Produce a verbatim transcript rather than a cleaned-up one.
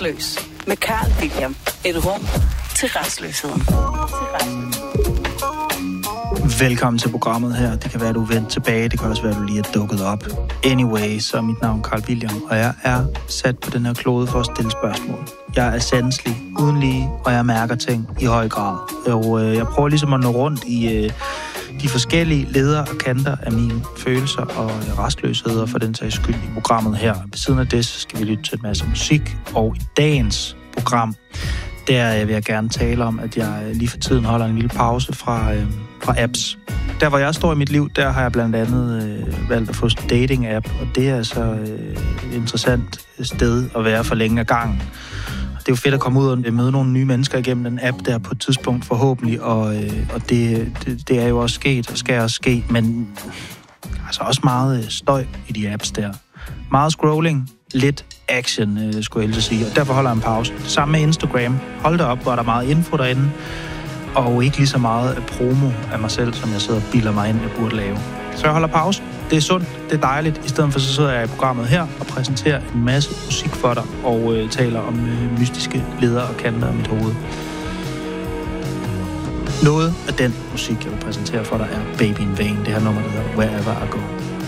Restløs med Carl William. Et rum til restløsheden. Velkommen til programmet her. Det kan være, du er vendt tilbage. Det kan også være, du lige er dukket op. Anyway, så er mit navn Carl William, og jeg er sat på den her klode for at stille spørgsmål. Jeg er sanselig, uden lige, og jeg mærker ting i høj grad. Og øh, jeg prøver ligesom at nå rundt i øh, de forskellige ledere og kanter af mine følelser og restløsheder for den sags skyld i programmet her. Ved siden af det, så skal vi lytte til en masse musik, og i dagens program, der vil jeg gerne tale om, at jeg lige for tiden holder en lille pause fra, øh, fra apps. Der, hvor jeg står i mit liv, der har jeg blandt andet øh, valgt at få en dating-app, og det er så øh, et interessant sted at være for længe af gangen. Det er jo fedt at komme ud og møde nogle nye mennesker igennem den app der på et tidspunkt forhåbentlig, og, øh, og det, det, det er jo også sket og skal også ske, men altså også meget støj i de apps der. Meget scrolling, lidt action, øh, skulle jeg helst sige, og derfor holder jeg en pause. Sammen med Instagram. Hold da op, hvor er der meget info derinde, og ikke lige så meget promo af mig selv, som jeg sidder og bilder mig ind, jeg burde lave. Så jeg holder pause. Det er sundt, det er dejligt. I stedet for så sidder jeg i programmet her og præsenterer en masse musik for dig, og øh, taler om øh, mystiske ledere og kanter af mit hoved. Noget af den musik, jeg vil præsentere for dig, er Baby in Vain. Det her nummer, der hedder Wherever I Go.